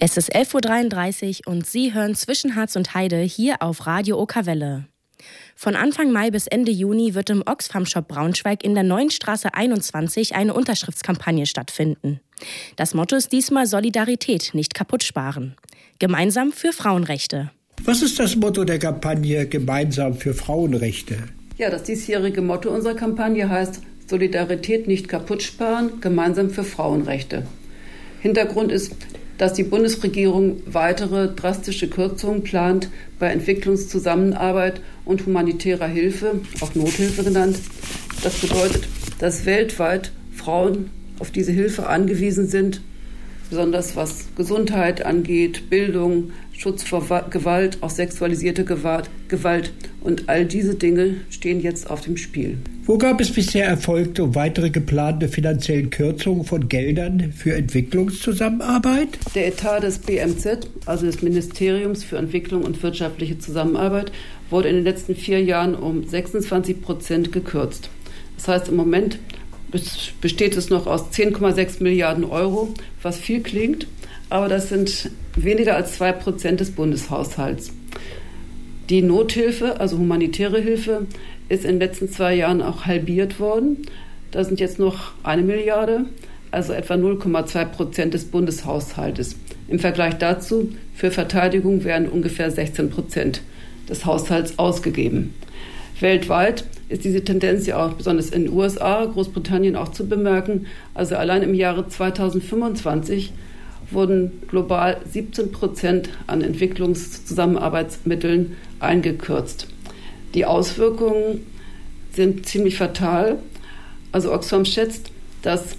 Es ist 11.33 Uhr und Sie hören Zwischen Harz und Heide hier auf Radio Okerwelle. Von Anfang Mai bis Ende Juni wird im Oxfam Shop Braunschweig in der Neuen Straße 21 eine Unterschriftskampagne stattfinden. Das Motto ist diesmal Solidarität, nicht kaputt sparen. Gemeinsam für Frauenrechte. Was ist das Motto der Kampagne Gemeinsam für Frauenrechte? Ja, das diesjährige Motto unserer Kampagne heißt Solidarität, nicht kaputt sparen, gemeinsam für Frauenrechte. Hintergrund ist, dass die Bundesregierung weitere drastische Kürzungen plant bei Entwicklungszusammenarbeit und humanitärer Hilfe, auch Nothilfe genannt. Das bedeutet, dass weltweit Frauen auf diese Hilfe angewiesen sind, besonders was Gesundheit angeht, Bildung, Schutz vor Gewalt, auch sexualisierte Gewalt. Und all diese Dinge stehen jetzt auf dem Spiel. Wo gab es bisher erfolgte und weitere geplante finanziellen Kürzungen von Geldern für Entwicklungszusammenarbeit? Der Etat des BMZ, also des Ministeriums für Entwicklung und wirtschaftliche Zusammenarbeit, wurde in den letzten 4 Jahren um 26% gekürzt. Das heißt, im Moment besteht es noch aus 10,6 Milliarden Euro, was viel klingt, aber das sind weniger als 2% des Bundeshaushalts. Die Nothilfe, also humanitäre Hilfe, ist in den letzten 2 Jahren auch halbiert worden. Da sind jetzt noch 1 Milliarde, also etwa 0,2% des Bundeshaushaltes. Im Vergleich dazu, für Verteidigung werden ungefähr 16% des Haushalts ausgegeben. Weltweit ist diese Tendenz ja auch besonders in den USA, Großbritannien auch zu bemerken. Also allein im Jahre 2025 wurden global 17% an Entwicklungszusammenarbeitsmitteln eingekürzt. Die Auswirkungen sind ziemlich fatal. Also Oxfam schätzt, dass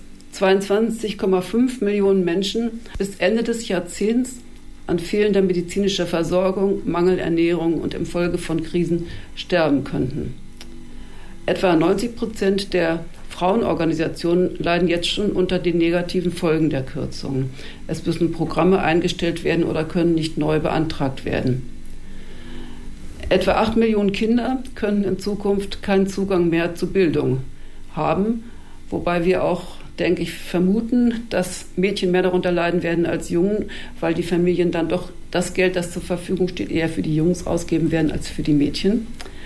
22,5 Millionen Menschen bis Ende des Jahrzehnts an fehlender medizinischer Versorgung, Mangelernährung und infolge von Krisen sterben könnten. Etwa 90% der Frauenorganisationen leiden jetzt schon unter den negativen Folgen der Kürzungen. Es müssen Programme eingestellt werden oder können nicht neu beantragt werden. Etwa 8 Millionen Kinder können in Zukunft keinen Zugang mehr zu Bildung haben, wobei wir auch, denke ich, vermuten, dass Mädchen mehr darunter leiden werden als Jungen, weil die Familien dann doch das Geld, das zur Verfügung steht, eher für die Jungs ausgeben werden als für die Mädchen.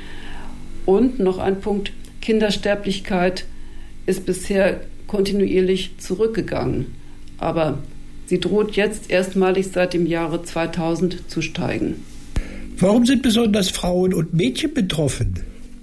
Und noch ein Punkt, Kindersterblichkeit ist bisher kontinuierlich zurückgegangen, aber sie droht jetzt erstmalig seit dem Jahre 2000 zu steigen. Warum sind besonders Frauen und Mädchen betroffen?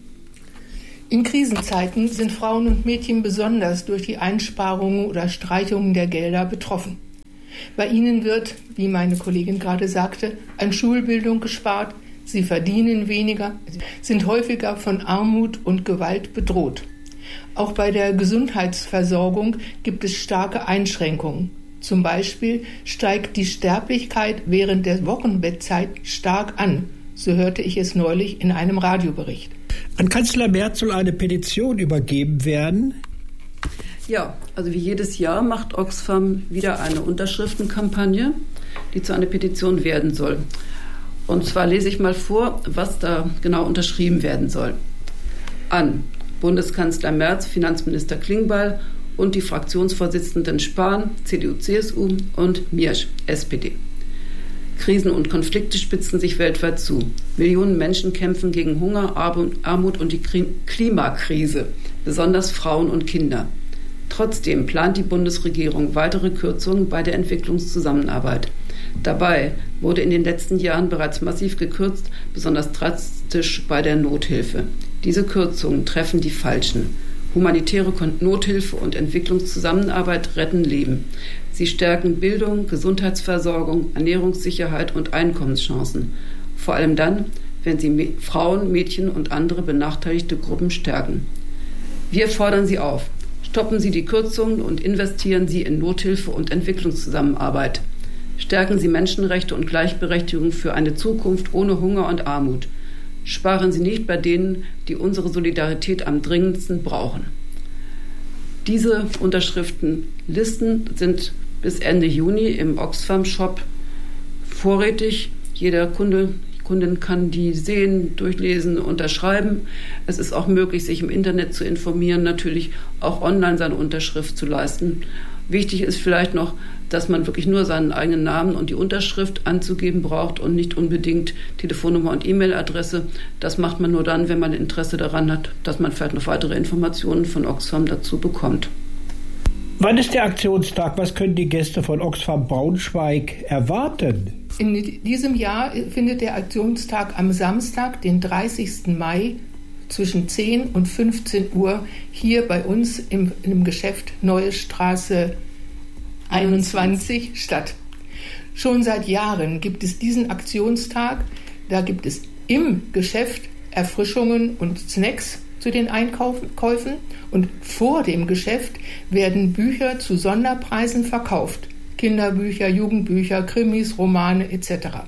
In Krisenzeiten sind Frauen und Mädchen besonders durch die Einsparungen oder Streichungen der Gelder betroffen. Bei ihnen wird, wie meine Kollegin gerade sagte, an Schulbildung gespart, sie verdienen weniger, sind häufiger von Armut und Gewalt bedroht. Auch bei der Gesundheitsversorgung gibt es starke Einschränkungen. Zum Beispiel steigt die Sterblichkeit während der Wochenbettzeit stark an. So hörte ich es neulich in einem Radiobericht. An Kanzler Merz soll eine Petition übergeben werden. Ja, also wie jedes Jahr macht Oxfam wieder eine Unterschriftenkampagne, die zu einer Petition werden soll. Und zwar lese ich mal vor, was da genau unterschrieben werden soll. An Bundeskanzler Merz, Finanzminister Klingbeil und die Fraktionsvorsitzenden Spahn, CDU, CSU und Miersch, SPD. Krisen und Konflikte spitzen sich weltweit zu. Millionen Menschen kämpfen gegen Hunger, Armut und die Klimakrise, besonders Frauen und Kinder. Trotzdem plant die Bundesregierung weitere Kürzungen bei der Entwicklungszusammenarbeit. Dabei wurde in den letzten Jahren bereits massiv gekürzt, besonders drastisch bei der Nothilfe. Diese Kürzungen treffen die Falschen. Humanitäre Nothilfe und Entwicklungszusammenarbeit retten Leben. Sie stärken Bildung, Gesundheitsversorgung, Ernährungssicherheit und Einkommenschancen. Vor allem dann, wenn sie Frauen, Mädchen und andere benachteiligte Gruppen stärken. Wir fordern Sie auf. Stoppen Sie die Kürzungen und investieren Sie in Nothilfe und Entwicklungszusammenarbeit. Stärken Sie Menschenrechte und Gleichberechtigung für eine Zukunft ohne Hunger und Armut. Sparen Sie nicht bei denen, die unsere Solidarität am dringendsten brauchen. Diese Unterschriftenlisten sind bis Ende Juni im Oxfam Shop vorrätig. Jeder Kundin kann die sehen, durchlesen, unterschreiben. Es ist auch möglich, sich im Internet zu informieren, natürlich auch online seine Unterschrift zu leisten. Wichtig ist vielleicht noch, dass man wirklich nur seinen eigenen Namen und die Unterschrift anzugeben braucht und nicht unbedingt Telefonnummer und E-Mail-Adresse. Das macht man nur dann, wenn man Interesse daran hat, dass man vielleicht noch weitere Informationen von Oxfam dazu bekommt. Wann ist der Aktionstag? Was können die Gäste von Oxfam Braunschweig erwarten? In diesem Jahr findet der Aktionstag am Samstag, den 30. Mai, zwischen 10 und 15 Uhr hier bei uns im Geschäft Neue Straße 21 statt. Schon seit Jahren gibt es diesen Aktionstag. Da gibt es im Geschäft Erfrischungen und Snacks zu den Einkäufen und vor dem Geschäft werden Bücher zu Sonderpreisen verkauft. Kinderbücher, Jugendbücher, Krimis, Romane etc.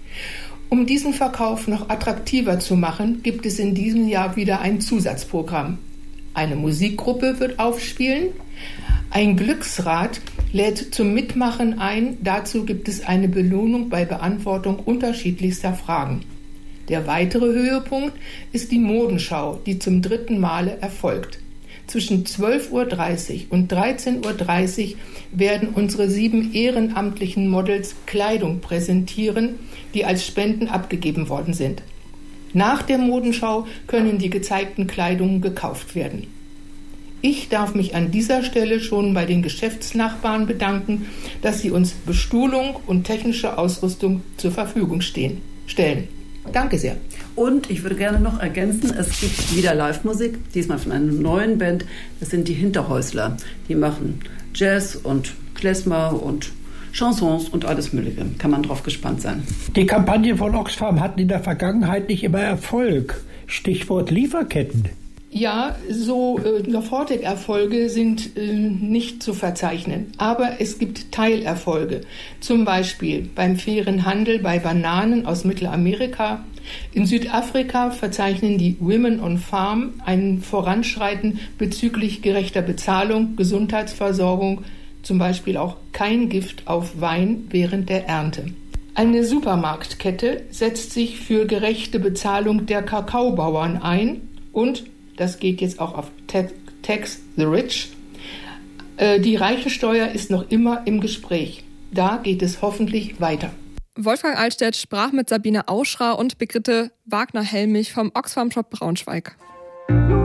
Um diesen Verkauf noch attraktiver zu machen, gibt es in diesem Jahr wieder ein Zusatzprogramm. Eine Musikgruppe wird aufspielen, ein Glücksrad lädt zum Mitmachen ein, dazu gibt es eine Belohnung bei Beantwortung unterschiedlichster Fragen. Der weitere Höhepunkt ist die Modenschau, die zum 3. Male erfolgt. Zwischen 12:30 Uhr und 13:30 Uhr werden unsere 7 ehrenamtlichen Models Kleidung präsentieren, die als Spenden abgegeben worden sind. Nach der Modenschau können die gezeigten Kleidungen gekauft werden. Ich darf mich an dieser Stelle schon bei den Geschäftsnachbarn bedanken, dass sie uns Bestuhlung und technische Ausrüstung zur Verfügung stellen. Danke sehr. Und ich würde gerne noch ergänzen, es gibt wieder Live-Musik, diesmal von einer neuen Band. Das sind die Hinterhäusler. Die machen Jazz und Klezmer und Chansons und alles Mögliche. Kann man drauf gespannt sein. Die Kampagnen von Oxfam hatten in der Vergangenheit nicht immer Erfolg. Stichwort Lieferketten. Ja, so sofortige Erfolge sind nicht zu verzeichnen, aber es gibt Teilerfolge. Zum Beispiel beim fairen Handel bei Bananen aus Mittelamerika. In Südafrika verzeichnen die Women on Farm ein Voranschreiten bezüglich gerechter Bezahlung, Gesundheitsversorgung, zum Beispiel auch kein Gift auf Wein während der Ernte. Eine Supermarktkette setzt sich für gerechte Bezahlung der Kakaobauern ein und das geht jetzt auch auf Tax the Rich. Die Reichensteuer ist noch immer im Gespräch. Da geht es hoffentlich weiter. Wolfgang Altstädt sprach mit Sabine Auschra und Brigitte Wagner-Helmich vom Oxfam Shop Braunschweig.